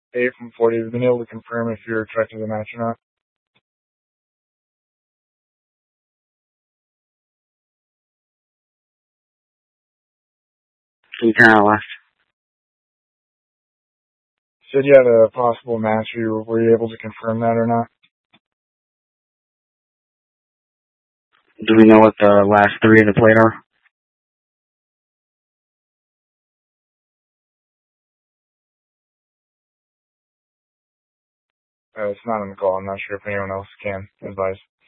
8 from 40. Have you been able to confirm if you're correct to the match or not? Can you turn on left? You said you had a possible match. Were you able to confirm that or not? Do we know what the last three of the plate are? It's not on the call. I'm not sure if anyone else can advise.